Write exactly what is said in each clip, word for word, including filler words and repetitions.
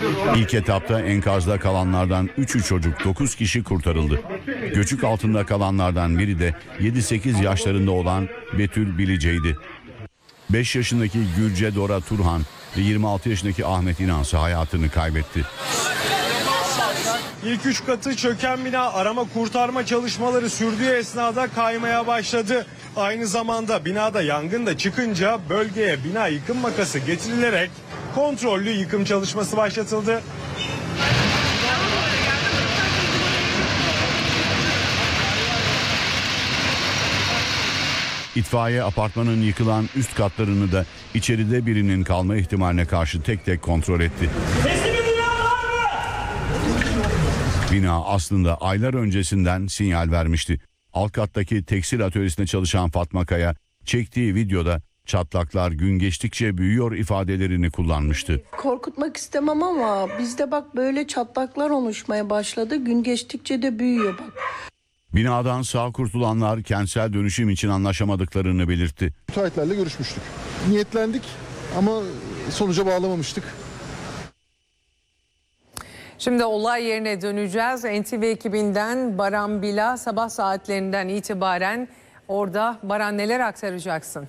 İlk etapta enkazda kalanlardan üçü çocuk, dokuz kişi kurtarıldı. Göçük altında kalanlardan biri de yedi sekiz yaşlarında olan Betül Bilice'ydi. beş yaşındaki Gülce Dora Turhan ve yirmi altı yaşındaki Ahmet İnansı hayatını kaybetti. İlk üç katı çöken bina arama kurtarma çalışmaları sürdüğü esnada kaymaya başladı. Aynı zamanda binada yangın da çıkınca bölgeye bina yıkım makası getirilerek kontrollü yıkım çalışması başlatıldı. İtfaiye apartmanın yıkılan üst katlarını da içeride birinin kalma ihtimaline karşı tek tek kontrol etti. Bina aslında aylar öncesinden sinyal vermişti. Alt kattaki tekstil atölyesinde çalışan Fatma Kaya çektiği videoda çatlaklar gün geçtikçe büyüyor ifadelerini kullanmıştı. Korkutmak istemem ama bizde bak böyle çatlaklar oluşmaya başladı. Gün geçtikçe de büyüyor bak. Binadan sağ kurtulanlar kentsel dönüşüm için anlaşamadıklarını belirtti. Müteahhitlerle görüşmüştük. Niyetlendik ama sonuca bağlamamıştık. Şimdi olay yerine döneceğiz. N T V ekibinden Baran Bila sabah saatlerinden itibaren orada. Baran, neler aktaracaksın?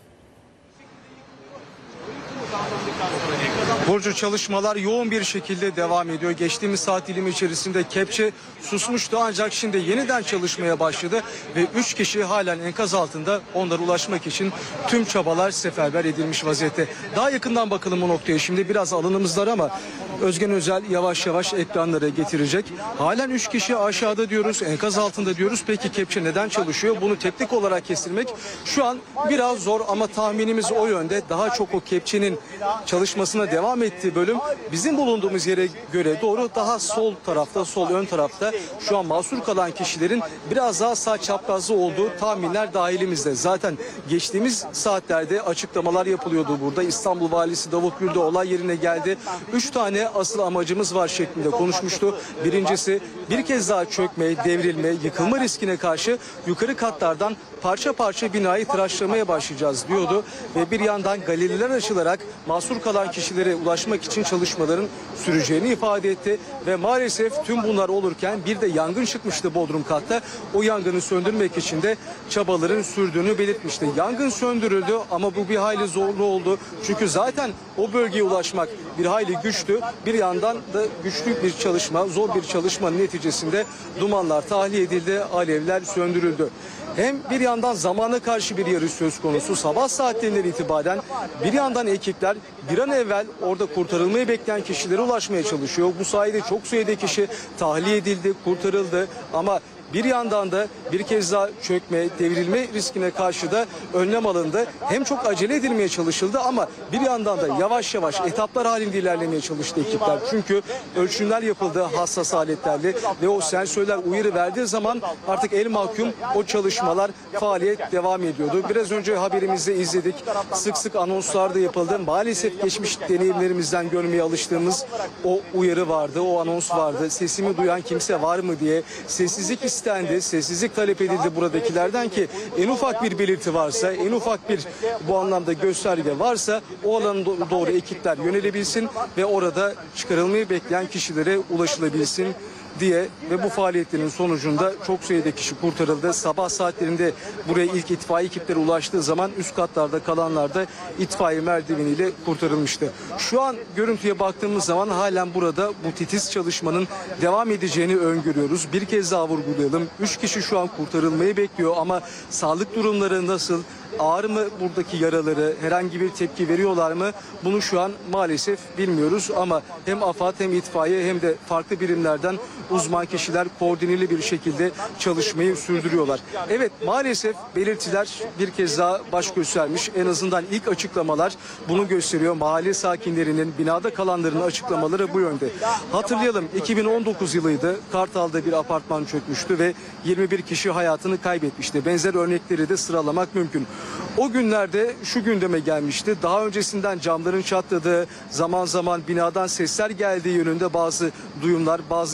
Burcu, çalışmalar yoğun bir şekilde devam ediyor. Geçtiğimiz saat dilimi içerisinde kepçe susmuştu ancak şimdi yeniden çalışmaya başladı ve üç kişi halen enkaz altında, onlara ulaşmak için tüm çabalar seferber edilmiş vaziyette. Daha yakından bakalım o noktaya. Şimdi biraz alanımız var ama Özgen Özel yavaş yavaş ekranlara getirecek. Halen üç kişi aşağıda diyoruz, enkaz altında diyoruz. Peki kepçe neden çalışıyor? Bunu teknik olarak kestirmek şu an biraz zor ama tahminimiz o yönde. Daha çok o kepçenin çalışmasına devam ettiği bölüm bizim bulunduğumuz yere göre doğru daha sol tarafta, sol ön tarafta şu an mahsur kalan kişilerin biraz daha sağ çaprazlı olduğu tahminler dahilimizde. Zaten geçtiğimiz saatlerde açıklamalar yapılıyordu burada. İstanbul Valisi Davut Gül de olay yerine geldi. Üç tane asıl amacımız var şeklinde konuşmuştu. Birincisi bir kez daha çökme, devrilme, yıkılma riskine karşı yukarı katlardan parça parça binayı tıraşlamaya başlayacağız diyordu. Ve bir yandan galeriler açılarak mahsur kalan kişilere ulaşmak için çalışmaların süreceğini ifade etti. Ve maalesef tüm bunlar olurken bir de yangın çıkmıştı Bodrum katta. O yangını söndürmek için de çabaların sürdüğünü belirtmişti. Yangın söndürüldü ama bu bir hayli zorlu oldu. Çünkü zaten o bölgeye ulaşmak bir hayli güçtü. Bir yandan da güçlü bir çalışma, zor bir çalışmanın neticesinde dumanlar tahliye edildi, alevler söndürüldü. Hem bir yandan zamana karşı bir yarış söz konusu. Sabah saatlerinden itibaren bir yandan ekipler bir an evvel orada kurtarılmayı bekleyen kişilere ulaşmaya çalışıyor. Bu sayede çok sayıda kişi tahliye edildi, kurtarıldı ama bir yandan da bir kez daha çökme, devrilme riskine karşı da önlem alındı. Hem çok acele edilmeye çalışıldı ama bir yandan da yavaş yavaş etaplar halinde ilerlemeye çalıştı ekipler. Çünkü ölçümler yapıldı hassas aletlerle ve o sensörler uyarı verdiği zaman artık el mahkum o çalışmalar, faaliyet devam ediyordu. Biraz önce haberimizde izledik. Sık sık anonslar da yapıldı. Maalesef geçmiş deneyimlerimizden görmeye alıştığımız o uyarı vardı, o anons vardı. Sesimi duyan kimse var mı diye sessizlik istendi, sessizlik talep edildi buradakilerden ki en ufak bir belirti varsa, en ufak bir bu anlamda gösterge varsa o alana doğru ekipler yönelebilsin ve orada çıkarılmayı bekleyen kişilere ulaşılabilsin diye ve bu faaliyetlerin sonucunda çok sayıda kişi kurtarıldı. Sabah saatlerinde buraya ilk itfaiye ekipleri ulaştığı zaman üst katlarda kalanlar da itfaiye merdiveniyle kurtarılmıştı. Şu an görüntüye baktığımız zaman halen burada bu titiz çalışmanın devam edeceğini öngörüyoruz. Bir kez daha vurgulayalım. Üç kişi şu an kurtarılmayı bekliyor ama sağlık durumları nasıl? Ağır mı buradaki yaraları? Herhangi bir tepki veriyorlar mı? Bunu şu an maalesef bilmiyoruz ama hem AFAD hem itfaiye hem de farklı birimlerden uzman kişiler koordineli bir şekilde çalışmayı sürdürüyorlar. Evet, maalesef belirtiler bir kez daha baş göstermiş. En azından ilk açıklamalar bunu gösteriyor. Mahalle sakinlerinin, binada kalanların açıklamaları bu yönde. Hatırlayalım, iki bin on dokuz yılıydı. Kartal'da bir apartman çökmüştü ve yirmi bir kişi hayatını kaybetmişti. Benzer örnekleri de sıralamak mümkün. O günlerde şu gündeme gelmişti. Daha öncesinden camların çatladığı, zaman zaman binadan sesler geldiği yönünde bazı duyumlar, bazı iddialar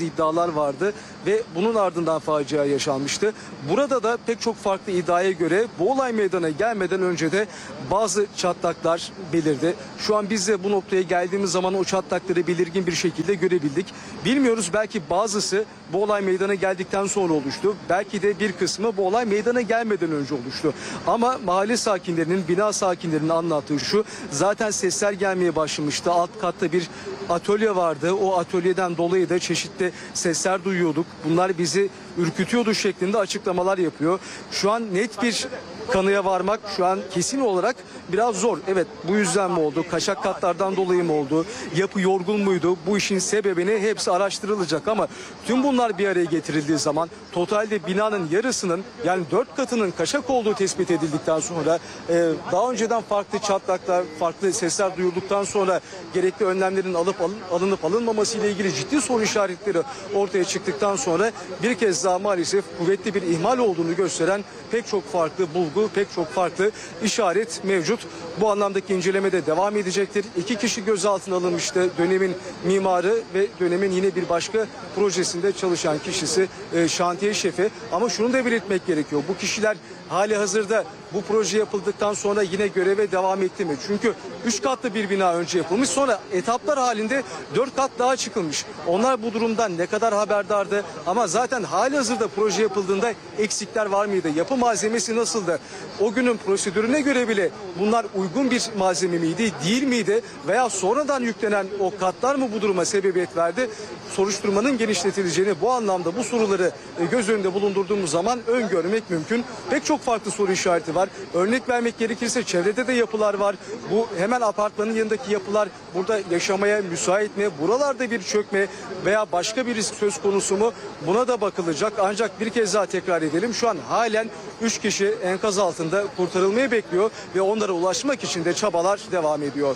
binalar vardı ve bunun ardından facia yaşanmıştı. Burada da pek çok farklı iddiaya göre bu olay meydana gelmeden önce de bazı çatlaklar belirdi. Şu an biz de bu noktaya geldiğimiz zaman o çatlakları belirgin bir şekilde görebildik. Bilmiyoruz, belki bazısı bu olay meydana geldikten sonra oluştu. Belki de bir kısmı bu olay meydana gelmeden önce oluştu. Ama mahalle sakinlerinin, bina sakinlerinin anlattığı şu: zaten sesler gelmeye başlamıştı. Alt katta bir atölye vardı. O atölyeden dolayı da çeşitli sesler duyuyorduk. Bunlar bizi ürkütüyordu şeklinde açıklamalar yapıyor. Şu an net bir kanıya varmak şu an kesin olarak biraz zor. Evet, bu yüzden mi oldu? Kaçak katlardan dolayı mı oldu? Yapı yorgun muydu? Bu işin sebebini hepsi araştırılacak ama tüm bunlar bir araya getirildiği zaman totalde binanın yarısının, yani dört katının kaçak olduğu tespit edildikten sonra e, daha önceden farklı çatlaklar, farklı sesler duyulduktan sonra gerekli önlemlerin alıp alın, alınıp alınmaması ile ilgili ciddi soru işaretleri ortaya çıktıktan sonra bir kez daha maalesef kuvvetli bir ihmal olduğunu gösteren pek çok farklı bulgu, pek çok farklı işaret mevcut. Bu anlamdaki inceleme de devam edecektir. İki kişi gözaltına alınmıştı. Dönemin mimarı ve dönemin yine bir başka projesinde çalışan kişisi, e, şantiye şefi. Ama şunu da belirtmek gerekiyor: bu kişiler hali hazırda bu proje yapıldıktan sonra yine göreve devam etti mi? Çünkü üç katlı bir bina önce yapılmış, sonra etaplar halinde dört kat daha çıkılmış. Onlar bu durumdan ne kadar haberdardı? Ama zaten hali hazırda proje yapıldığında eksikler var mıydı? Yapı malzemesi nasıldı? O günün prosedürüne göre bile bunlar uygun bir malzeme miydi, değil miydi? Veya sonradan yüklenen o katlar mı bu duruma sebebiyet verdi? Soruşturmanın genişletileceğini, bu anlamda bu soruları göz önünde bulundurduğumuz zaman öngörmek mümkün. Pek çok farklı soru işareti var. Örnek vermek gerekirse çevrede de yapılar var. Bu hemen apartmanın yanındaki yapılar burada yaşamaya müsait mi? Buralarda bir çökme veya başka bir risk söz konusu mu? Buna da bakılacak. Ancak bir kez daha tekrar edelim: şu an halen üç kişi enkaz altında kurtarılmayı bekliyor ve onlara ulaşmak için de çabalar devam ediyor.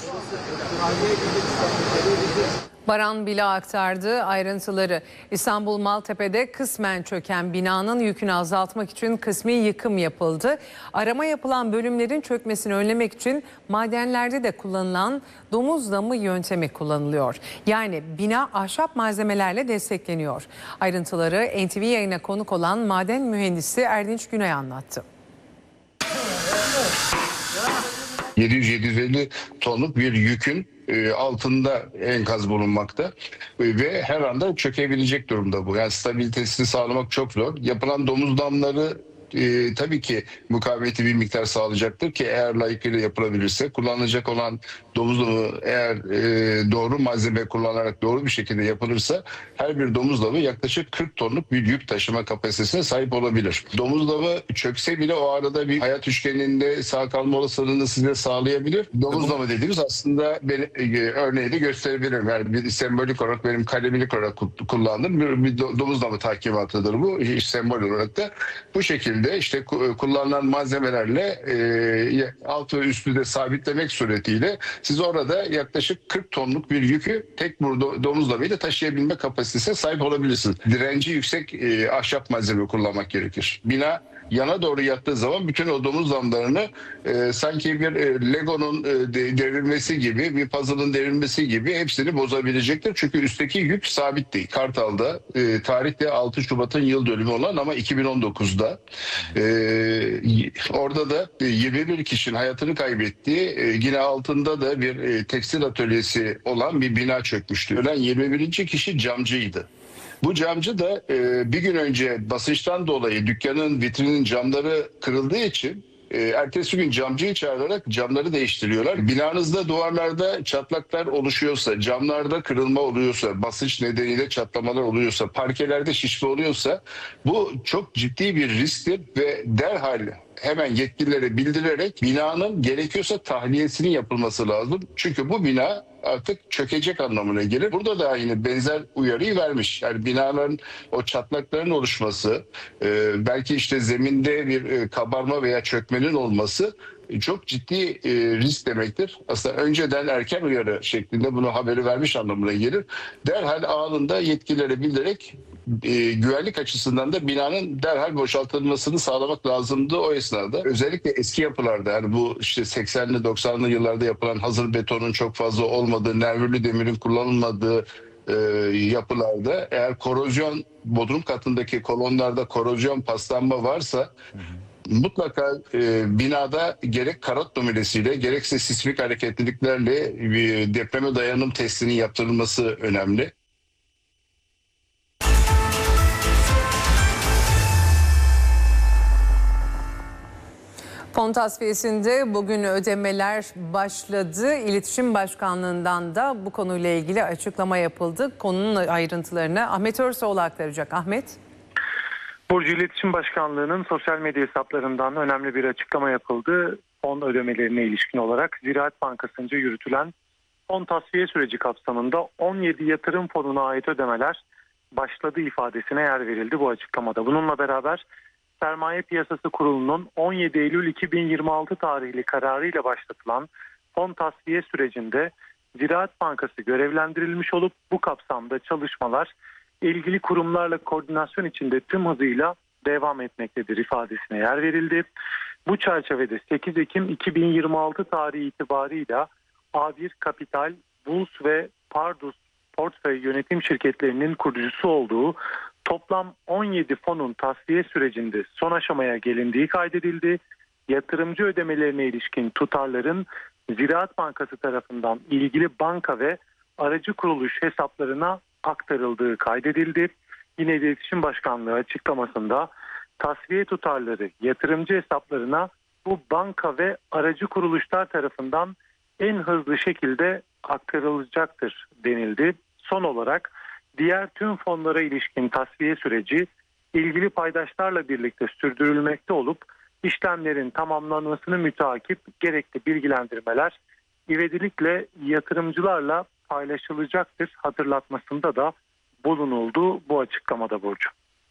Baran Bila aktardı ayrıntıları. İstanbul Maltepe'de kısmen çöken binanın yükünü azaltmak için kısmi yıkım yapıldı. Arama yapılan bölümlerin çökmesini önlemek için madenlerde de kullanılan domuz damı yöntemi kullanılıyor. Yani bina ahşap malzemelerle destekleniyor. Ayrıntıları N T V yayına konuk olan maden mühendisi Erdinç Günay anlattı. yedi yüz yedi yüz elli tonluk bir yükün altında enkaz bulunmakta ve her anda çökebilecek durumda bu. Yani stabilitesini sağlamak çok zor. Yapılan domuz damları e, tabii ki mukavemeti bir miktar sağlayacaktır ki eğer layıkıyla yapılabilirse, kullanılacak olan domuz damı eğer e, doğru malzeme kullanarak doğru bir şekilde yapılırsa her bir domuz damı yaklaşık kırk tonluk bir yük taşıma kapasitesine sahip olabilir. Domuz damı çökse bile o arada bir hayat üçgeninde sağ kalma olasılığını size sağlayabilir. Domuz damı dediğimiz aslında ben, e, örneği de gösterebilirim. Yani bir sembolik olarak benim kalemilik olarak kullandığım bir, bir domuz damı takimatıdır bu. İşte sembol olarak da bu şekilde işte kullanılan malzemelerle e, altı ve üstü de sabitlemek suretiyle siz orada yaklaşık kırk tonluk bir yükü tek bir domuz damıyla taşıyabilme kapasitesine sahip olabilirsiniz. Direnci yüksek e, ahşap malzeme kullanmak gerekir. Bina yana doğru yattığı zaman bütün o domuz damlarını e, sanki bir e, Lego'nun e, de, devrilmesi gibi, bir puzzle'ın devrilmesi gibi hepsini bozabilecektir. Çünkü üstteki yük sabit değil. Kartal'da e, tarihte altı Şubat'ın yıl dönümü olan ama iki bin on dokuzda e, orada da e, yirmi bir kişinin hayatını kaybettiği, e, yine altında da bir e, tekstil atölyesi olan bir bina çökmüştü. Ölen yirmi birinci kişi camcıydı. Bu camcı da e, bir gün önce basınçtan dolayı dükkanın vitrinin camları kırıldığı için e, ertesi gün camcıyı çağırarak camları değiştiriyorlar. Binanızda duvarlarda çatlaklar oluşuyorsa, camlarda kırılma oluyorsa, basınç nedeniyle çatlamalar oluyorsa, parkelerde şişme oluyorsa bu çok ciddi bir risktir ve derhal hemen yetkililere bildirerek binanın gerekiyorsa tahliyesinin yapılması lazım. Çünkü bu bina artık çökecek anlamına gelir. Burada da yine benzer uyarıyı vermiş. Yani binaların o çatlakların oluşması, e, belki işte zeminde bir e, kabarma veya çökmenin olması e, çok ciddi e, risk demektir. Aslında önceden erken uyarı şeklinde bunu haberi vermiş anlamına gelir. Derhal anında yetkililere bildirerek e, güvenlik açısından da binanın derhal boşaltılmasını sağlamak lazımdı o esnada. Özellikle eski yapılarda, yani bu işte seksenli doksanlı yıllarda yapılan hazır betonun çok fazla olmadığı, nervürlü demirin kullanılmadığı e, yapılarda eğer korozyon, bodrum katındaki kolonlarda korozyon paslanma varsa mutlaka e, binada gerek karot numarasıyla gerekse sismik hareketliliklerle bir depreme dayanım testinin yaptırılması önemli. Fon tasfiyesinde bugün ödemeler başladı. İletişim Başkanlığı'ndan da bu konuyla ilgili açıklama yapıldı. Konunun ayrıntılarını Ahmet Örsoğlu aktaracak. Ahmet. Burcu, İletişim Başkanlığı'nın sosyal medya hesaplarından önemli bir açıklama yapıldı. Fon ödemelerine ilişkin olarak Ziraat Bankası'nca yürütülen fon tasfiye süreci kapsamında on yedi yatırım fonuna ait ödemeler başladı ifadesine yer verildi bu açıklamada. Bununla beraber Sermaye Piyasası Kurulu'nun on yedi Eylül iki bin yirmi altı tarihli kararıyla başlatılan fon tasfiye sürecinde Ziraat Bankası görevlendirilmiş olup bu kapsamda çalışmalar ilgili kurumlarla koordinasyon içinde tüm hızıyla devam etmektedir ifadesine yer verildi. Bu çerçevede sekiz Ekim iki bin yirmi altı tarihi itibarıyla A bir Kapital, Buls ve Pardus portföy yönetim şirketlerinin kurucusu olduğu toplam on yedi fonun tasfiye sürecinde son aşamaya gelindiği kaydedildi. Yatırımcı ödemelerine ilişkin tutarların Ziraat Bankası tarafından ilgili banka ve aracı kuruluş hesaplarına aktarıldığı kaydedildi. Yine İletişim Başkanlığı açıklamasında tasfiye tutarları yatırımcı hesaplarına bu banka ve aracı kuruluşlar tarafından en hızlı şekilde aktarılacaktır denildi. Son olarak diğer tüm fonlara ilişkin tasfiye süreci ilgili paydaşlarla birlikte sürdürülmekte olup işlemlerin tamamlanmasını müteakip gerekli bilgilendirmeler ivedilikle yatırımcılarla paylaşılacaktır hatırlatmasında da bulunuldu bu açıklamada Burcu.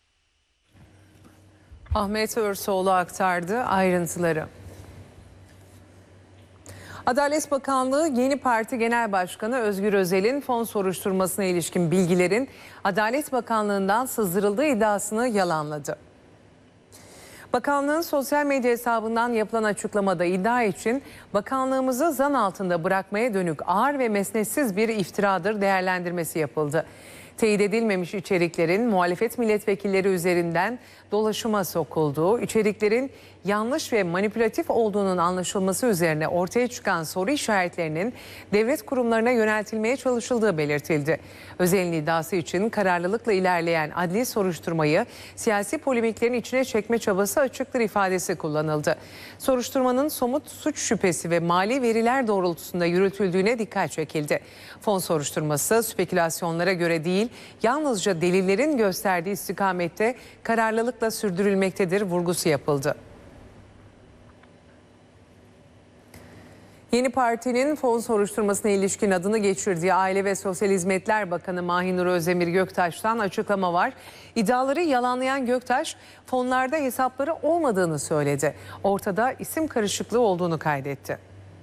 Ahmet Örsoğlu aktardı ayrıntıları. Adalet Bakanlığı Yeni Parti Genel Başkanı Özgür Özel'in fon soruşturmasına ilişkin bilgilerin Adalet Bakanlığı'ndan sızdırıldığı iddiasını yalanladı. Bakanlığın sosyal medya hesabından yapılan açıklamada iddia için bakanlığımızı zan altında bırakmaya dönük ağır ve mesnetsiz bir iftiradır değerlendirmesi yapıldı. Teyit edilmemiş içeriklerin muhalefet milletvekilleri üzerinden dolaşıma sokulduğu, içeriklerin yanlış ve manipülatif olduğunun anlaşılması üzerine ortaya çıkan soru işaretlerinin devlet kurumlarına yöneltilmeye çalışıldığı belirtildi. Özel'in iddiası için kararlılıkla ilerleyen adli soruşturmayı siyasi polemiklerin içine çekme çabası açıktır ifadesi kullanıldı. Soruşturmanın somut suç şüphesi ve mali veriler doğrultusunda yürütüldüğüne dikkat çekildi. Fon soruşturması spekülasyonlara göre değil, yalnızca delillerin gösterdiği istikamette kararlılıkla sürdürülmektedir vurgusu yapıldı. Yeni Parti'nin fon soruşturmasına ilişkin adını geçirdiği Aile ve Sosyal Hizmetler Bakanı Mahinur Özdemir Göktaş'tan açıklama var. İddiaları yalanlayan Göktaş, fonlarda hesapları olmadığını söyledi. Ortada isim karışıklığı olduğunu kaydetti.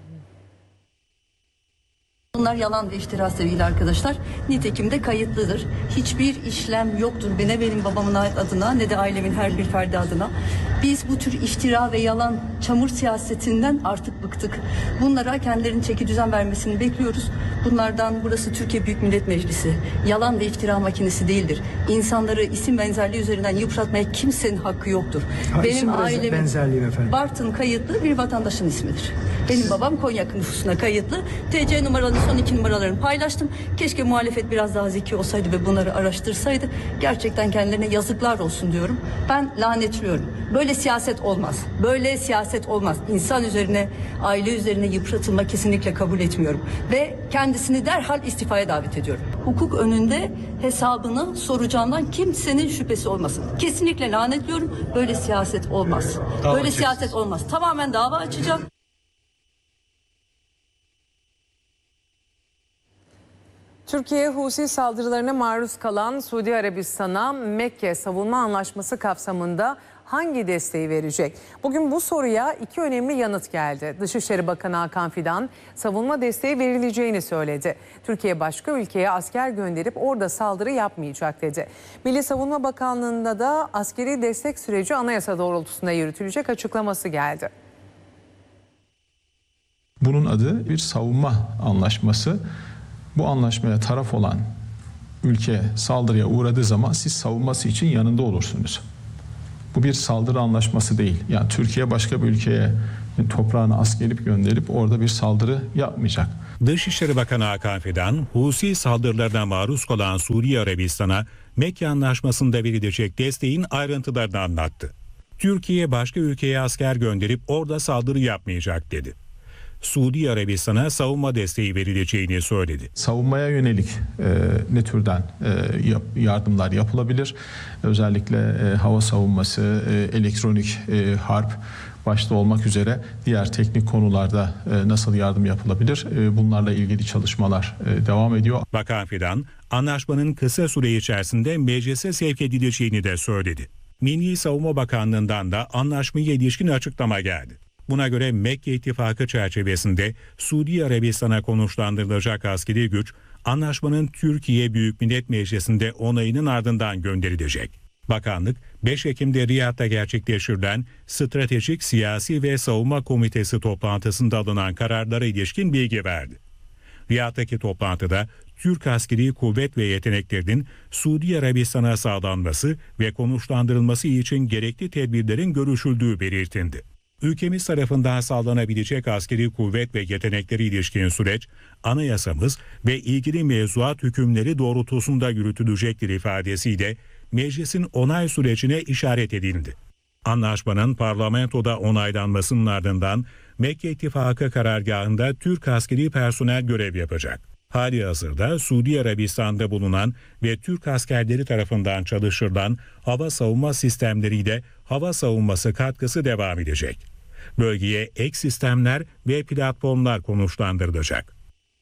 Bunlar yalan ve iftira sevgili arkadaşlar. Nitekim de kayıtlıdır. Hiçbir işlem yoktur. Ne benim babamın adına ne de ailemin her bir ferdi adına. Biz bu tür iftira ve yalan çamur siyasetinden artık bıktık. Bunlara kendilerinin çeki düzen vermesini bekliyoruz. Bunlardan burası Türkiye Büyük Millet Meclisi. Yalan ve iftira makinesi değildir. İnsanları isim benzerliği üzerinden yıpratmaya kimsenin hakkı yoktur. Ha, benim ailemin Bartın kayıtlı bir vatandaşın ismidir. Benim babam Konya nüfusuna kayıtlı. T C numaralı son iki numaralarını paylaştım. Keşke muhalefet biraz daha zeki olsaydı ve bunları araştırsaydı. Gerçekten kendilerine yazıklar olsun diyorum. Ben lanetliyorum. Böyle siyaset olmaz. Böyle siyaset olmaz. İnsan üzerine, aile üzerine yıpratılma kesinlikle kabul etmiyorum. Ve kendisini derhal istifaya davet ediyorum. Hukuk önünde hesabını soracağından kimsenin şüphesi olmasın. Kesinlikle lanetliyorum. Böyle siyaset olmaz. Dava Böyle açacağız. siyaset olmaz. Tamamen dava açacağım. Türkiye Husi saldırılarına maruz kalan Suudi Arabistan'a Mekke Savunma Anlaşması kapsamında hangi desteği verecek? Bugün bu soruya iki önemli yanıt geldi. Dışişleri Bakanı Hakan Fidan savunma desteği verileceğini söyledi. Türkiye başka ülkeye asker gönderip orada saldırı yapmayacak dedi. Milli Savunma Bakanlığı'nda da askeri destek süreci anayasa doğrultusunda yürütülecek açıklaması geldi. Bunun adı bir savunma anlaşması. Bu anlaşmaya taraf olan ülke saldırıya uğradığı zaman siz savunması için yanında olursunuz. Bu bir saldırı anlaşması değil. Yani Türkiye başka bir ülkeye toprağını askerip gönderip orada bir saldırı yapmayacak. Dışişleri Bakanı Hakan Fidan, Husi saldırılarına maruz kalan Suudi Arabistan'a Mekke Anlaşması'nda verilecek desteğin ayrıntılarını anlattı. Türkiye başka ülkeye asker gönderip orada saldırı yapmayacak dedi. Suudi Arabistan'a savunma desteği verileceğini söyledi. Savunmaya yönelik e, ne türden e, yap, yardımlar yapılabilir? Özellikle e, hava savunması, e, elektronik e, harp başta olmak üzere diğer teknik konularda e, nasıl yardım yapılabilir? E, bunlarla ilgili çalışmalar e, devam ediyor. Bakan Fidan, anlaşmanın kısa süre içerisinde meclise sevk edileceğini de söyledi. Milli Savunma Bakanlığı'ndan da anlaşmaya ilişkin açıklama geldi. Buna göre Mekke İttifakı çerçevesinde Suudi Arabistan'a konuşlandırılacak askeri güç, anlaşmanın Türkiye Büyük Millet Meclisi'nde onayının ardından gönderilecek. Bakanlık, beş Ekim'de Riyad'da gerçekleştirilen Stratejik Siyasi ve Savunma Komitesi toplantısında alınan kararlara ilişkin bilgi verdi. Riyad'daki toplantıda Türk askeri kuvvet ve yeteneklerinin Suudi Arabistan'a sağlanması ve konuşlandırılması için gerekli tedbirlerin görüşüldüğü belirtildi. Ülkemiz tarafından sağlanabilecek askeri kuvvet ve yetenekleri ilişkin süreç, anayasamız ve ilgili mevzuat hükümleri doğrultusunda yürütülecektir ifadesiyle meclisin onay sürecine işaret edildi. Anlaşmanın parlamentoda onaylanmasının ardından Mekke İttifakı karargahında Türk askeri personel görev yapacak. Halihazırda Suudi Arabistan'da bulunan ve Türk askerleri tarafından çalıştırılan hava savunma sistemleriyle hava savunması katkısı devam edecek. Bölgeye ek sistemler ve platformlar konuşlandırılacak.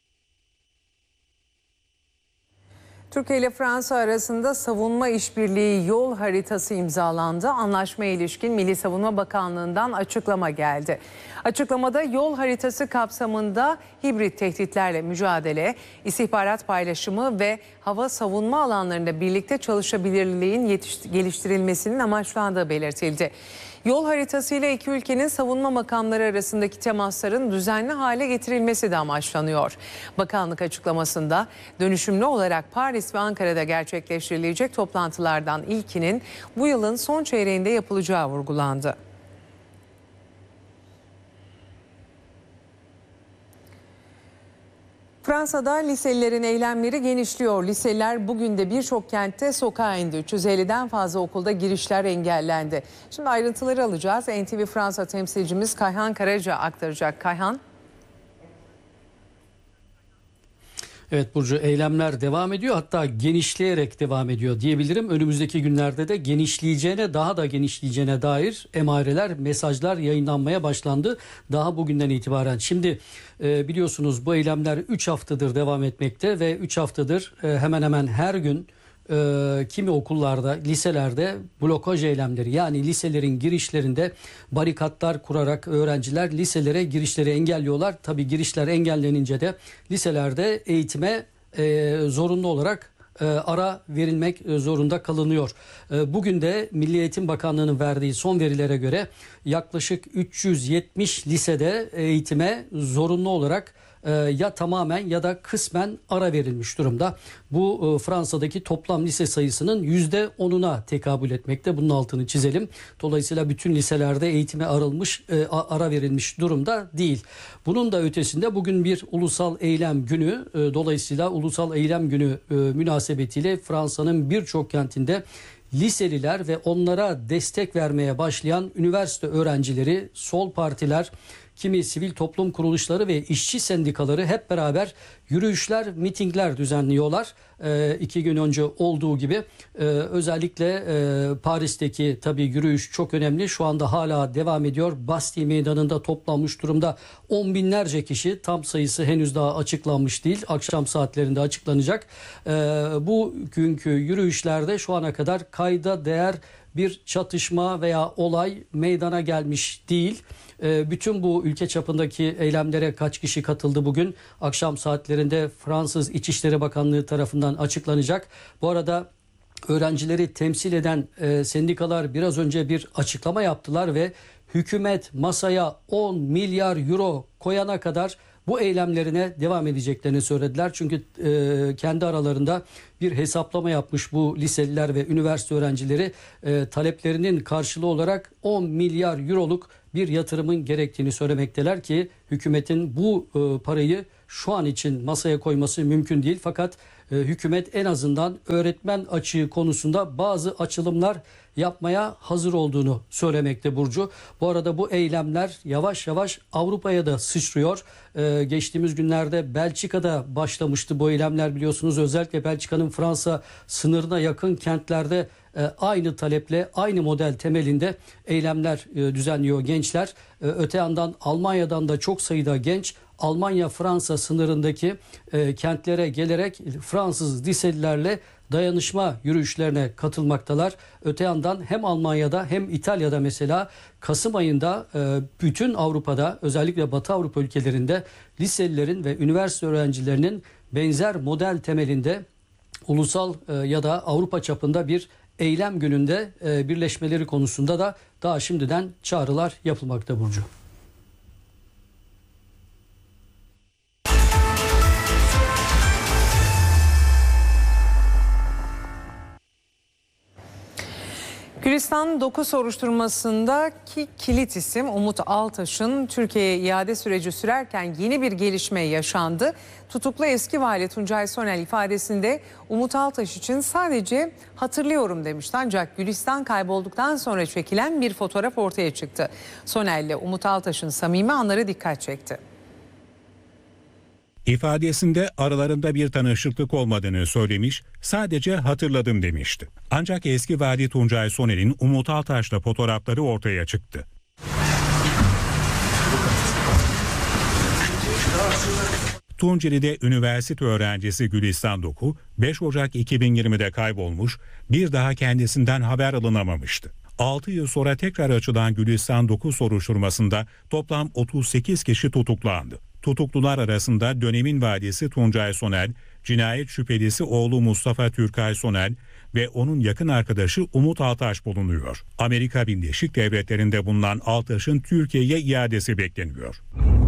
Türkiye ile Fransa arasında savunma işbirliği yol haritası imzalandı. Anlaşmaya ilişkin Milli Savunma Bakanlığı'ndan açıklama geldi. Açıklamada yol haritası kapsamında hibrit tehditlerle mücadele, istihbarat paylaşımı ve hava savunma alanlarında birlikte çalışabilirliğin yetiş- geliştirilmesinin amaçlandığı belirtildi. Yol haritası ile iki ülkenin savunma makamları arasındaki temasların düzenli hale getirilmesi de amaçlanıyor. Bakanlık açıklamasında dönüşümlü olarak Paris ve Ankara'da gerçekleştirilecek toplantılardan ilkinin bu yılın son çeyreğinde yapılacağı vurgulandı. Fransa'da liselilerin eylemleri genişliyor. Liseliler bugün de birçok kentte sokağa indi. üç yüz elliden fazla okulda girişler engellendi. Şimdi ayrıntıları alacağız. N T V Fransa temsilcimiz Kayhan Karaca aktaracak. Kayhan. Evet Burcu, eylemler devam ediyor, hatta genişleyerek devam ediyor diyebilirim. Önümüzdeki günlerde de genişleyeceğine, daha da genişleyeceğine dair emareler, mesajlar yayınlanmaya başlandı daha bugünden itibaren. Şimdi e, biliyorsunuz bu eylemler üç haftadır devam etmekte ve üç haftadır e, hemen hemen her gün e, kimi okullarda, liselerde blokaj eylemleri, yani liselerin girişlerinde barikatlar kurarak öğrenciler liselere girişleri engelliyorlar. Tabii girişler engellenince de liselerde eğitime e, zorunlu olarak e, ara verilmek e, zorunda kalınıyor. E, bugün de Milli Eğitim Bakanlığı'nın verdiği son verilere göre yaklaşık üç yüz yetmiş lisede eğitime zorunlu olarak ya tamamen ya da kısmen ara verilmiş durumda. Bu Fransa'daki toplam lise sayısının yüzde onuna tekabül etmekte. Bunun altını çizelim. Dolayısıyla bütün liselerde eğitime arılmış, ara verilmiş durumda değil. Bunun da ötesinde bugün bir ulusal eylem günü. Dolayısıyla ulusal eylem günü münasebetiyle Fransa'nın birçok kentinde liseliler ve onlara destek vermeye başlayan üniversite öğrencileri, sol partiler, kimi sivil toplum kuruluşları ve işçi sendikaları hep beraber yürüyüşler, mitingler düzenliyorlar. Ee, iki gün önce olduğu gibi ee, özellikle e, Paris'teki tabii yürüyüş çok önemli. Şu anda hala devam ediyor. Bastille Meydanı'nda toplanmış durumda on binlerce kişi. Tam sayısı henüz daha açıklanmış değil. Akşam saatlerinde açıklanacak. Ee, bu günkü yürüyüşlerde şu ana kadar kayda değer bir çatışma veya olay meydana gelmiş değil. Bütün bu ülke çapındaki eylemlere kaç kişi katıldı bugün? Akşam saatlerinde Fransız İçişleri Bakanlığı tarafından açıklanacak. Bu arada öğrencileri temsil eden e, sendikalar biraz önce bir açıklama yaptılar ve hükümet masaya on milyar euro koyana kadar bu eylemlerine devam edeceklerini söylediler. Çünkü e, kendi aralarında bir hesaplama yapmış bu liseliler ve üniversite öğrencileri e, taleplerinin karşılığı olarak on milyar euroluk bir yatırımın gerektiğini söylemekteler ki hükümetin bu e, parayı şu an için masaya koyması mümkün değil. Fakat e, hükümet en azından öğretmen açığı konusunda bazı açılımlar yapmaya hazır olduğunu söylemekte Burcu. Bu arada bu eylemler yavaş yavaş Avrupa'ya da sıçrıyor. Ee, geçtiğimiz günlerde Belçika'da başlamıştı bu eylemler, biliyorsunuz. Özellikle Belçika'nın Fransa sınırına yakın kentlerde e, aynı taleple, aynı model temelinde eylemler e, düzenliyor gençler. E, öte yandan Almanya'dan da çok sayıda genç Almanya-Fransa sınırındaki e, kentlere gelerek Fransız liselilerle dayanışma yürüyüşlerine katılmaktalar. Öte yandan hem Almanya'da hem İtalya'da mesela Kasım ayında e, bütün Avrupa'da, özellikle Batı Avrupa ülkelerinde liselilerin ve üniversite öğrencilerinin benzer model temelinde ulusal e, ya da Avrupa çapında bir eylem gününde e, birleşmeleri konusunda da daha şimdiden çağrılar yapılmakta Burcu. Gülistan dokuz soruşturmasındaki kilit isim Umut Altaş'ın Türkiye'ye iade süreci sürerken yeni bir gelişme yaşandı. Tutuklu eski vali Tuncay Sonel ifadesinde Umut Altaş için sadece hatırlıyorum demişti. Ancak Gülistan kaybolduktan sonra çekilen bir fotoğraf ortaya çıktı. Sonel ile Umut Altaş'ın samimi anları dikkat çekti. İfadesinde aralarında bir tanışıklık olmadığını söylemiş, sadece hatırladım demişti. Ancak eski vali Tuncay Sonel'in Umut Altaş'la fotoğrafları ortaya çıktı. Tunceli'de üniversite öğrencisi Gülistan Doku, beş Ocak iki bin yirmide kaybolmuş, bir daha kendisinden haber alınamamıştı. altı yıl sonra tekrar açılan Gülistan Doku soruşturmasında toplam otuz sekiz kişi tutuklandı. Tutuklular arasında dönemin valisi Tuncay Sonel, cinayet şüphelisi oğlu Mustafa Türkay Sonel ve onun yakın arkadaşı Umut Altaş bulunuyor. Amerika Birleşik Devletleri'nde bulunan Altaş'ın Türkiye'ye iadesi bekleniyor.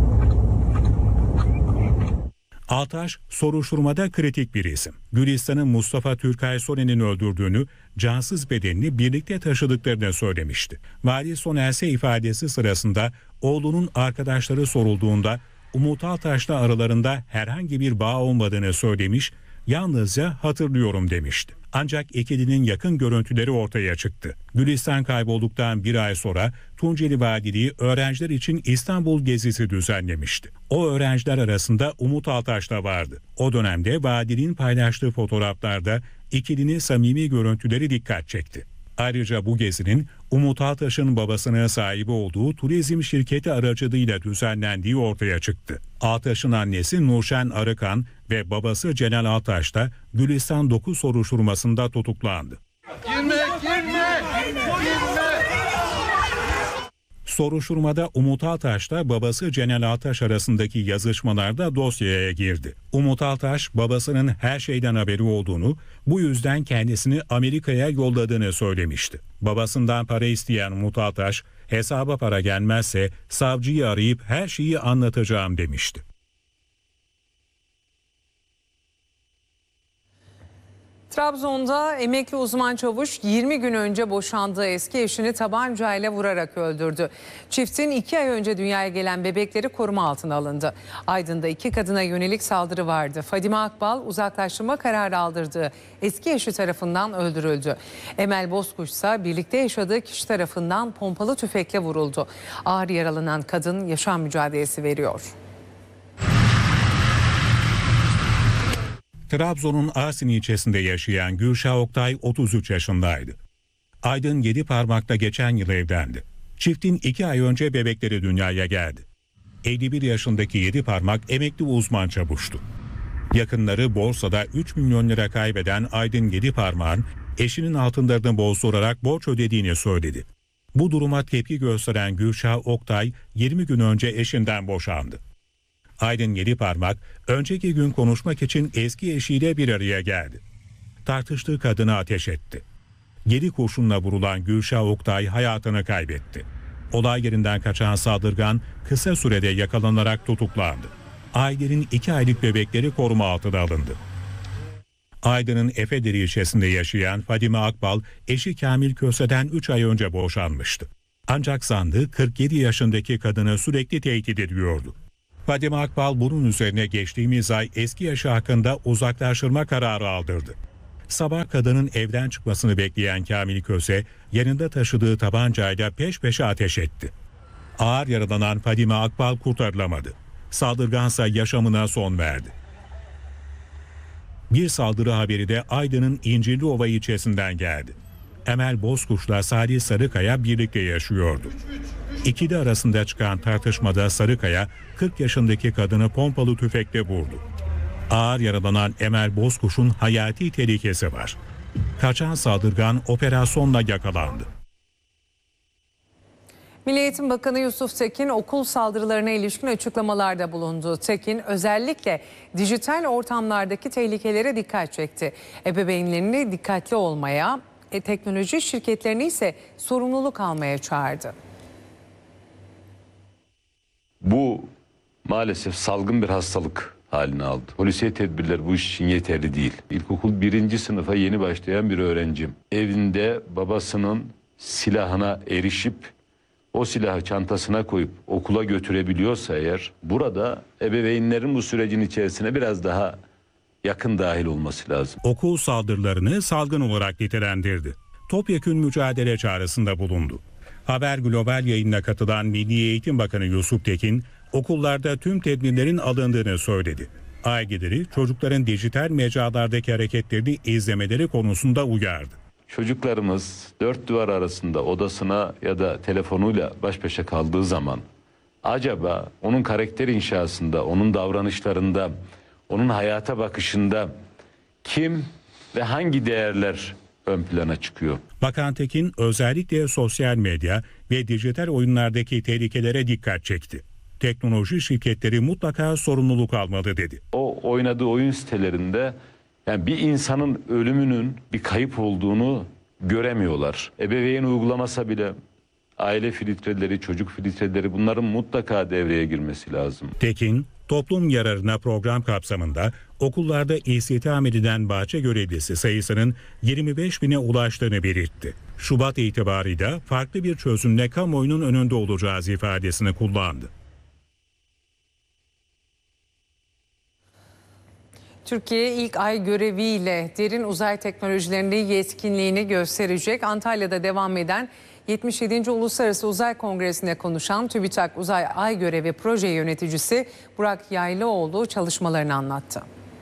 Altaş soruşturmada kritik bir isim. Gülistan'ın Mustafa Türkay Sonel'in öldürdüğünü, cansız bedenini birlikte taşıdıklarını söylemişti. Vali Sonel ise ifadesi sırasında oğlunun arkadaşları sorulduğunda Umut Altaş'la aralarında herhangi bir bağ olmadığını söylemiş, yalnızca hatırlıyorum demişti. Ancak ikilinin yakın görüntüleri ortaya çıktı. Gülistan kaybolduktan bir ay sonra Tunceli Valiliği öğrenciler için İstanbul gezisi düzenlemişti. O öğrenciler arasında Umut Altaş da vardı. O dönemde valiliğin paylaştığı fotoğraflarda ikilinin samimi görüntüleri dikkat çekti. Ayrıca bu gezinin Umut Altaş'ın babasının sahibi olduğu turizm şirketi aracılığıyla düzenlendiği ortaya çıktı. Altaş'ın annesi Nurşen Arıkan ve babası Celal Altaş da Gülistan Doku soruşturmasında tutuklandı. Girme, girme, girme. Soruşturmada Umut Altaş'la babası Celal Altaş arasındaki yazışmalarda dosyaya girdi. Umut Altaş babasının her şeyden haberi olduğunu, bu yüzden kendisini Amerika'ya yolladığını söylemişti. Babasından para isteyen Umut Altaş, hesaba para gelmezse savcıyı arayıp her şeyi anlatacağım demişti. Trabzon'da emekli uzman çavuş yirmi gün önce boşandığı eski eşini tabancayla vurarak öldürdü. Çiftin iki ay önce dünyaya gelen bebekleri koruma altına alındı. Aydın'da iki kadına yönelik saldırı vardı. Fadime Akbal uzaklaştırma kararı aldırdığı eski eşi tarafından öldürüldü. Emel Bozkuş ise birlikte yaşadığı kişi tarafından pompalı tüfekle vuruldu. Ağır yaralanan kadın yaşam mücadelesi veriyor. Trabzon'un Arsin ilçesinde yaşayan Gülşah Oktay otuz üç yaşındaydı. Aydın Yediparmak'ta geçen yıl evlendi. Çiftin iki ay önce bebekleri dünyaya geldi. elli bir yaşındaki Yediparmak emekli uzman çavuştu. Yakınları borsada üç milyon lira kaybeden Aydın Yediparmak'ın eşinin altınlarını bozdurarak borç ödediğini söyledi. Bu duruma tepki gösteren Gülşah Oktay yirmi gün önce eşinden boşandı. Aydın Yediparmak önceki gün konuşmak için eski eşiyle bir araya geldi. Tartıştığı kadına ateş etti. Yedi kurşunla vurulan Gülşah Oktay hayatını kaybetti. Olay yerinden kaçan saldırgan kısa sürede yakalanarak tutuklandı. Ailenin iki aylık bebekleri koruma altına alındı. Aydın'ın Efedere ilçesinde yaşayan Fadime Akbal, eşi Kamil Köse'den üç ay önce boşanmıştı. Ancak sandığı kırk yedi yaşındaki kadını sürekli tehdit ediyordu. Fadime Akbal bunun üzerine geçtiğimiz ay eski eşi hakkında uzaklaştırma kararı aldırdı. Sabah kadının evden çıkmasını bekleyen Kamil Köse, yanında taşıdığı tabancayla peş peşe ateş etti. Ağır yaralanan Fadime Akbal kurtarılamadı. Saldırgansa yaşamına son verdi. Bir saldırı haberi de Aydın'ın İncirliova ilçesinden geldi. Emel Bozkuş'la Salih Sarıkaya birlikte yaşıyordu. İkili arasında çıkan tartışmada Sarıkaya kırk yaşındaki kadını pompalı tüfekle vurdu. Ağır yaralanan Emel Bozkuş'un hayati tehlikesi var. Kaçan saldırgan operasyonla yakalandı. Milli Eğitim Bakanı Yusuf Tekin okul saldırılarına ilişkin açıklamalarda bulundu. Tekin özellikle dijital ortamlardaki tehlikelere dikkat çekti. Ebeveynlerini dikkatli olmaya, e, teknoloji şirketlerini ise sorumluluk almaya çağırdı. Bu maalesef salgın bir hastalık haline aldı. Polisiye tedbirler bu iş için yeterli değil. İlkokul birinci sınıfa yeni başlayan bir öğrencim evinde babasının silahına erişip o silahı çantasına koyup okula götürebiliyorsa eğer, burada ebeveynlerin bu sürecin içerisine biraz daha yakın dahil olması lazım. Okul saldırılarını salgın olarak nitelendirdi. Topyekün mücadele çağrısında bulundu. Haber Global yayınına katılan Milli Eğitim Bakanı Yusuf Tekin, okullarda tüm tedbirlerin alındığını söyledi. Aileleri çocukların dijital mecralardaki hareketlerini izlemeleri konusunda uyardı. Çocuklarımız dört duvar arasında odasına ya da telefonuyla baş başa kaldığı zaman acaba onun karakter inşasında, onun davranışlarında, onun hayata bakışında kim ve hangi değerler ön plana çıkıyor? Bakan Tekin özellikle sosyal medya ve dijital oyunlardaki tehlikelere dikkat çekti. Teknoloji şirketleri mutlaka sorumluluk almalı dedi. O oynadığı oyun sitelerinde yani bir insanın ölümünün bir kayıp olduğunu göremiyorlar. Ebeveyn uygulamasa bile aile filtreleri, çocuk filtreleri bunların mutlaka devreye girmesi lazım. Tekin, toplum yararına program kapsamında okullarda istihdam edilen bahçe görevlisi sayısının yirmi beş bine ulaştığını belirtti. Şubat itibarıyla farklı bir çözümle kamuoyunun önünde olacağız ifadesini kullandı. Türkiye ilk ay göreviyle derin uzay teknolojilerini yetkinliğini gösterecek. Antalya'da devam eden yetmiş yedinci Uluslararası Uzay Kongresi'nde konuşan TÜBİTAK Uzay Ay Görevi Proje Yöneticisi Burak Yaylıoğlu çalışmalarını anlattı.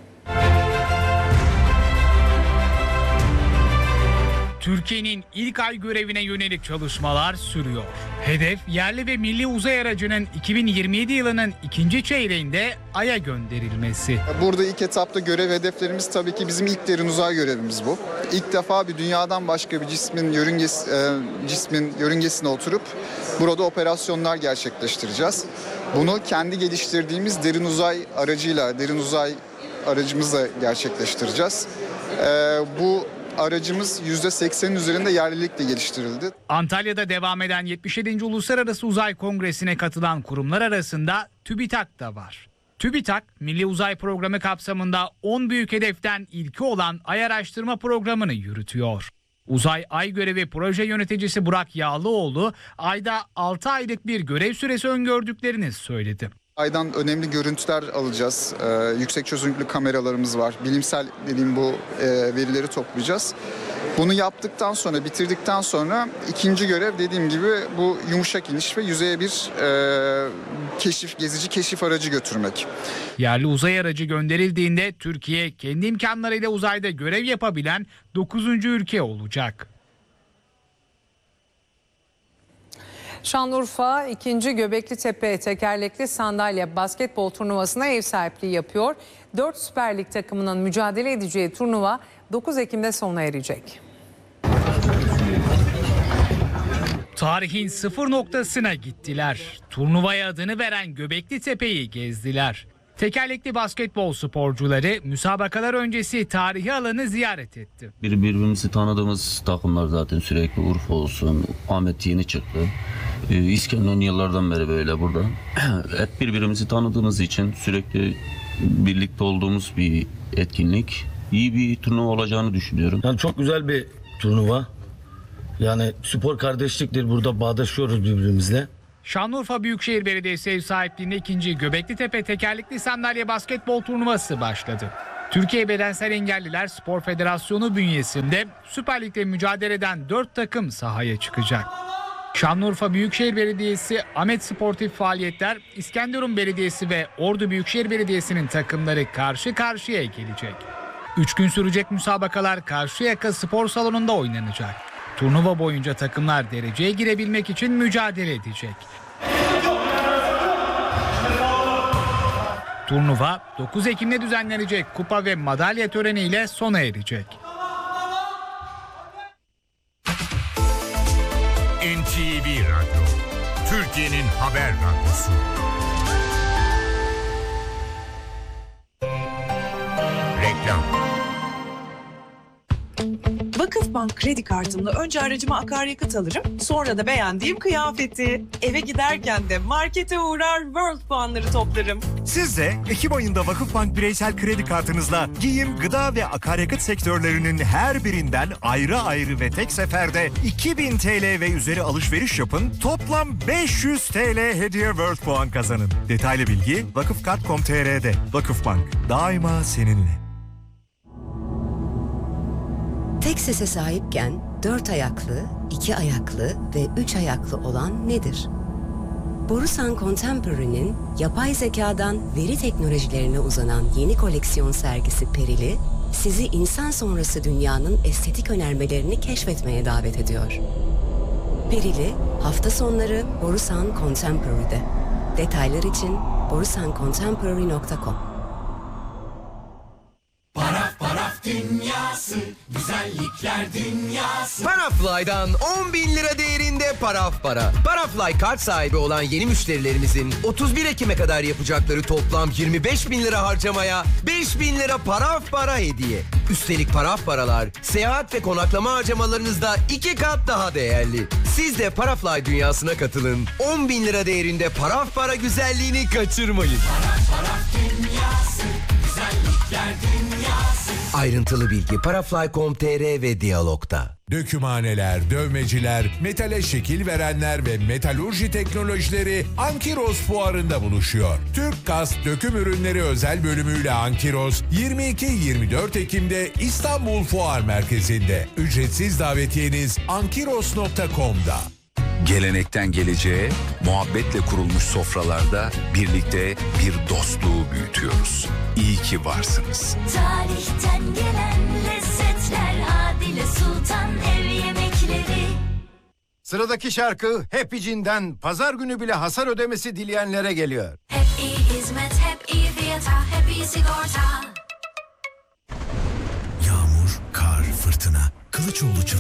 Türkiye'nin ilk ay görevine yönelik çalışmalar sürüyor. Hedef yerli ve milli uzay aracının iki bin yirmi yedi yılının ikinci çeyreğinde Ay'a gönderilmesi. Burada ilk etapta görev hedeflerimiz tabii ki bizim ilk derin uzay görevimiz bu. İlk defa bir dünyadan başka bir cismin yörüngesi, e, cismin yörüngesine oturup burada operasyonlar gerçekleştireceğiz. Bunu kendi geliştirdiğimiz derin uzay aracıyla, derin uzay aracımızla gerçekleştireceğiz. E, bu aracımız yüzde seksenin üzerinde yerlilikle geliştirildi. Antalya'da devam eden yetmiş yedinci Uluslararası Uzay Kongresi'ne katılan kurumlar arasında TÜBİTAK da var. TÜBİTAK, Milli Uzay Programı kapsamında on büyük hedeften ilki olan Ay Araştırma Programı'nı yürütüyor. Uzay Ay Görevi Proje Yöneticisi Burak Yağlıoğlu, Ay'da altı aylık bir görev süresi öngördüklerini söyledi. Aydan önemli görüntüler alacağız. Ee, yüksek çözünürlüklü kameralarımız var. Bilimsel dediğim bu e, verileri toplayacağız. Bunu yaptıktan sonra, bitirdikten sonra ikinci görev dediğim gibi bu yumuşak iniş ve yüzeye bir e, keşif, gezici keşif aracı götürmek. Yerli uzay aracı gönderildiğinde Türkiye kendi imkanlarıyla uzayda görev yapabilen dokuzuncu ülke olacak. Şanlıurfa ikinci Göbeklitepe tekerlekli sandalye basketbol turnuvasına ev sahipliği yapıyor. dört Süper Lig takımının mücadele edeceği turnuva dokuz Ekim'de sona erecek. Tarihin sıfır noktasına gittiler. Turnuvaya adını veren Göbeklitepe'yi gezdiler. Tekerlekli basketbol sporcuları müsabakalar öncesi tarihi alanı ziyaret etti. Bir birbirimizi tanıdığımız takımlar zaten sürekli Urfa olsun, Ahmet yeni çıktı. Ee, İskenderun yıllardan beri böyle burada. Hep birbirimizi tanıdığımız için sürekli birlikte olduğumuz bir etkinlik. İyi bir turnuva olacağını düşünüyorum. Yani çok güzel bir turnuva. Yani spor kardeşliktir. Burada bağdaşıyoruz birbirimizle. Şanlıurfa Büyükşehir Belediyesi ev sahipliğinde ikinci Göbeklitepe Tekerlekli Sandalye Basketbol Turnuvası başladı. Türkiye Bedensel Engelliler Spor Federasyonu bünyesinde Süper Lig'de mücadele eden dört takım sahaya çıkacak. Şanlıurfa Büyükşehir Belediyesi, Ahmet Sportif Faaliyetler, İskenderun Belediyesi ve Ordu Büyükşehir Belediyesi'nin takımları karşı karşıya gelecek. Üç gün sürecek müsabakalar Karşıyaka Spor Salonu'nda oynanacak. Turnuva boyunca takımlar dereceye girebilmek için mücadele edecek. Turnuva dokuz Ekim'de düzenlenecek kupa ve madalya töreniyle sona erecek. N T V Radyo, Türkiye'nin haber radyosu. Reklam. Vakıfbank kredi kartımla önce aracıma akaryakıt alırım, sonra da beğendiğim kıyafeti. Eve giderken de markete uğrar, World puanları toplarım. Siz de Ekim ayında Vakıfbank bireysel kredi kartınızla giyim, gıda ve akaryakıt sektörlerinin her birinden ayrı ayrı ve tek seferde iki bin T L ve üzeri alışveriş yapın. Toplam beş yüz T L hediye World puan kazanın. Detaylı bilgi vakıfkart nokta com nokta t r'de. Vakıfbank, daima seninle. Tek sese sahipken dört ayaklı, iki ayaklı ve üç ayaklı olan nedir? Borusan Contemporary'nin yapay zekadan veri teknolojilerine uzanan yeni koleksiyon sergisi Perili, sizi insan sonrası dünyanın estetik önermelerini keşfetmeye davet ediyor. Perili, hafta sonları Borusan Contemporary'de. Detaylar için borusan contemporary nokta com. Paraf paraf dünyası, güzellikler dünyası. Parafly'dan on bin lira değerinde paraf para. Parafly kart sahibi olan yeni müşterilerimizin otuz bir Ekim'e kadar yapacakları toplam yirmi beş bin lira harcamaya beş bin lira paraf para hediye. Üstelik paraf paralar seyahat ve konaklama harcamalarınızda iki kat daha değerli. Siz de Parafly dünyasına katılın. on bin lira değerinde paraf para güzelliğini kaçırmayın. Paraf paraf dünyası, güzellikler dünyası. Ayrıntılı bilgi parafly nokta com nokta t r ve Diyalog'da. Dökümhaneler, dövmeciler, metale şekil verenler ve metalurji teknolojileri Ankiros Fuarı'nda buluşuyor. Türk Kas Döküm Ürünleri özel bölümüyle Ankiros yirmi iki yirmi dört Ekim'de İstanbul Fuar Merkezi'nde. Ücretsiz davetiyeniz ankiros nokta com'da. Gelenekten geleceğe, muhabbetle kurulmuş sofralarda birlikte bir dostluğu büyütüyoruz. İyi ki varsınız. Tarihten gelen lezzetler, Adile Sultan ev yemekleri. Sıradaki şarkı Happy'cinden pazar günü bile hasar ödemesi dileyenlere geliyor. Hep iyi hizmet, hep iyi fiyata, hep iyi sigorta. Yağmur, kar, fırtına, Kılıçoğlu çiftliği